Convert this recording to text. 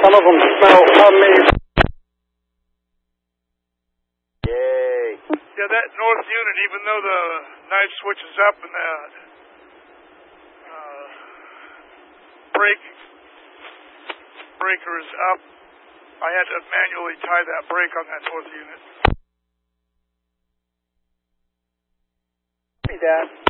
Some of them smell me. Yay. Yeah, that north unit, even though the knife switch is up and the breaker is up, I had to manually tie that brake on that north unit. Copy that.